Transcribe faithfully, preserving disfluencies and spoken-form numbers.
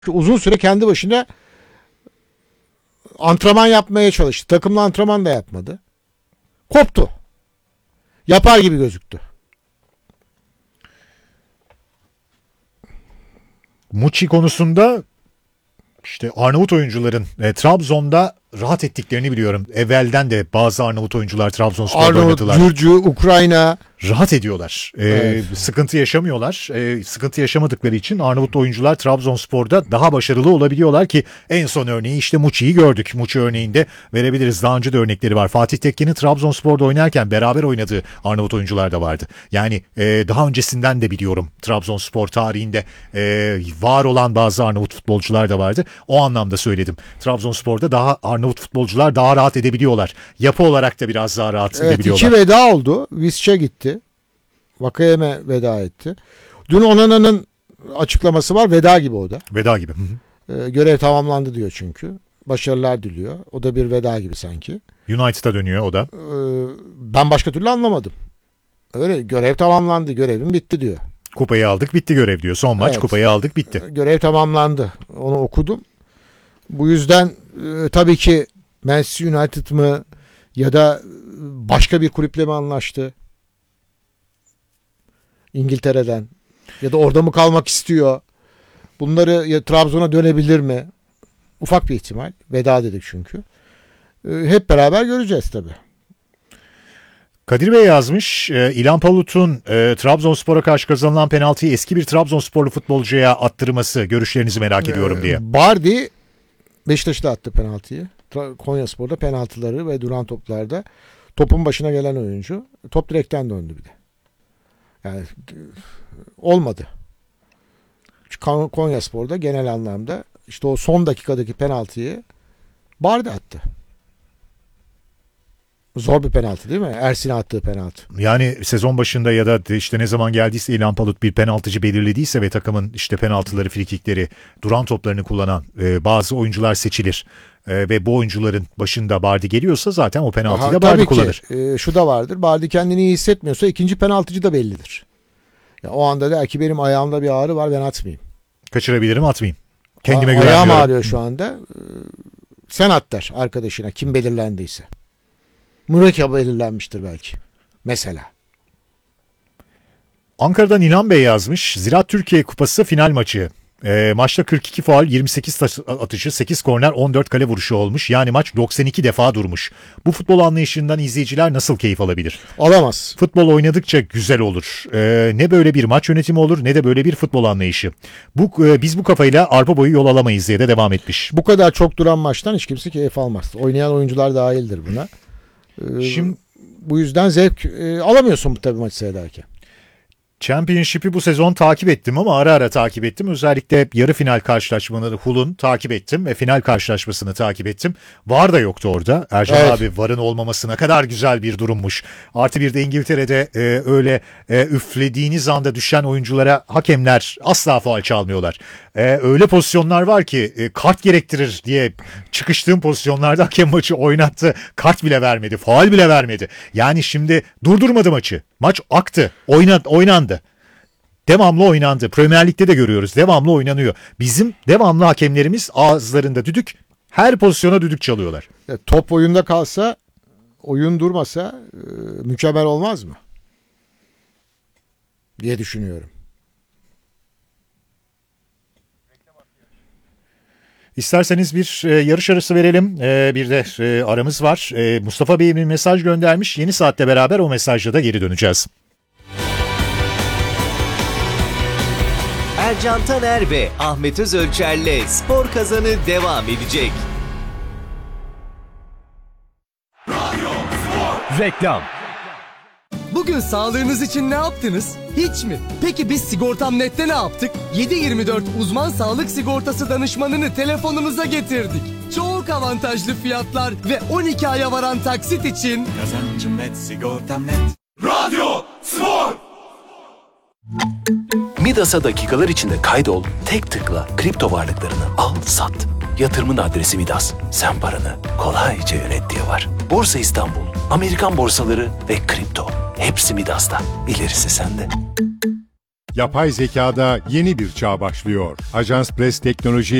Uzun süre kendi başına antrenman yapmaya çalıştı. Takımla antrenman da yapmadı. Koptu. Yapar gibi gözüktü. Muçi konusunda işte Arnavut oyuncuların e, Trabzon'da rahat ettiklerini biliyorum. Evvelden de bazı Arnavut oyuncular Trabzonspor'da Arnavut, oynadılar. Gürcü, Ukrayna. Rahat ediyorlar. Ee, Evet. Sıkıntı yaşamıyorlar. Ee, sıkıntı yaşamadıkları için Arnavut oyuncular Trabzonspor'da daha başarılı olabiliyorlar ki en son örneği işte Muçi'yi gördük. Muçi örneğinde verebiliriz. Daha önce de örnekleri var. Fatih Tekke'nin Trabzonspor'da oynarken beraber oynadığı Arnavut oyuncular da vardı. Yani e, daha öncesinden de biliyorum Trabzonspor tarihinde e, var olan bazı Arnavut futbolcular da vardı. O anlamda söyledim. Trabzonspor'da daha Arnavut futbolcular daha rahat edebiliyorlar. Yapı olarak da biraz daha rahat Evet, edebiliyorlar. iki veda oldu. Visca gitti. Vakayeme veda etti. Dün Onana'nın açıklaması var. Veda gibi o da. Veda gibi. Ee, görev tamamlandı diyor çünkü. Başarılar diliyor. O da bir veda gibi sanki. United'a dönüyor o da. Ee, ben başka türlü anlamadım. Öyle görev tamamlandı. Görevim bitti diyor. Kupayı aldık bitti görev diyor. Son maç Evet. kupayı aldık bitti. Görev tamamlandı. Onu okudum. Bu yüzden e, tabii ki Manchester United mı ya da başka bir kulüple mi anlaştı? İngiltere'den ya da orada mı kalmak istiyor? Bunları ya Trabzon'a dönebilir mi? Ufak bir ihtimal. Veda dedik çünkü. E, hep beraber göreceğiz tabii. Kadir Bey yazmış. E, İlhan Palut'un e, Trabzonspor'a karşı kazanılan penaltıyı eski bir Trabzonsporlu futbolcuya attırması görüşlerinizi merak ediyorum diye. E, Bardi Beşiktaş'ta attı penaltıyı. Konyaspor'da penaltıları ve duran toplarda topun başına gelen oyuncu. Top direkten döndü bir de. Yani olmadı. Çünkü Konyaspor'da genel anlamda işte o son dakikadaki penaltıyı Bardi attı. Zor bir penaltı değil mi? Ersin'e attığı penaltı. Yani sezon başında ya da işte ne zaman geldiyse İlhan Palut bir penaltıcı belirlediyse ve takımın işte penaltıları, frikikleri, duran toplarını kullanan e, bazı oyuncular seçilir. E, ve bu oyuncuların başında Bardi geliyorsa zaten o penaltıyı da Bardi kullanır. E, şu da vardır. Bardi kendini iyi hissetmiyorsa ikinci penaltıcı da bellidir. Ya, o anda der ki benim ayağımda bir ağrı var, ben atmayayım. Kaçırabilirim, atmayayım. Kendime A- güvenmiyorum. Ayağım ağrıyor şu anda. E, sen at der arkadaşına kim belirlendiyse. Mureka belirlenmiştir belki. Mesela. Ankara'dan İlhan Bey yazmış. Ziraat Türkiye Kupası final maçı. E, maçta kırk iki faul, yirmi sekiz taş atışı, sekiz korner, on dört kale vuruşu olmuş. Yani maç doksan iki defa durmuş. Bu futbol anlayışından izleyiciler nasıl keyif alabilir? Alamaz. Futbol oynadıkça güzel olur. E, ne böyle bir maç yönetimi olur ne de böyle bir futbol anlayışı. Bu e, biz bu kafayla arpa boyu yol alamayız diye de devam etmiş. Bu kadar çok duran maçtan hiç kimse keyif almaz. Oynayan oyuncular dahildir buna. Ee, Şimdi bu yüzden zevk e, alamıyorsun bu tabii maçı seyrederken. Championship'i bu sezon takip ettim ama ara ara takip ettim. Özellikle yarı final karşılaşmaları Hull'un takip ettim ve final karşılaşmasını takip ettim. VAR da yoktu orada. Ercan Evet. abi VAR'ın olmaması ne kadar güzel bir durummuş. Artı bir de İngiltere'de e, öyle e, üflediğiniz anda düşen oyunculara hakemler asla faul çalmıyorlar. E, öyle pozisyonlar var ki e, kart gerektirir diye çıkıştığım pozisyonlarda hakem maçı oynattı. Kart bile vermedi, faul bile vermedi. Yani şimdi durdurmadı maçı. Maç aktı, oynat, oynandı. Devamlı oynandı. Premier Lig'de de görüyoruz. Devamlı oynanıyor. Bizim devamlı hakemlerimiz ağızlarında düdük, her pozisyona düdük çalıyorlar. Ya, top oyunda kalsa, oyun durmasa e, mükemmel olmaz mı? Diye düşünüyorum. İsterseniz bir e, yarış arası verelim. E, bir de e, aramız var. E, Mustafa Bey bir mesaj göndermiş. Yeni saatle beraber o mesajla da geri döneceğiz. Ercan Taner ve Ahmet Özölçer'le Spor Kazanı devam edecek. Reklam. Bugün sağlığınız için ne yaptınız? Hiç mi? Peki biz Sigortam Net'te ne yaptık? yedi yirmi dört uzman sağlık sigortası danışmanını telefonunuza getirdik. Çok avantajlı fiyatlar ve on iki aya varan taksit için Kazancım net, sigortam net. Radyo Spor. Midas'a dakikalar içinde kaydol, tek tıkla kripto varlıklarını al, sat. Yatırımın adresi Midas. Sen paranı kolayca yönet diye var. Borsa İstanbul, Amerikan borsaları ve kripto. Hepsi Midas'ta. İlerisi sende. Yapay zekada yeni bir çağ başlıyor. Ajans Press Teknoloji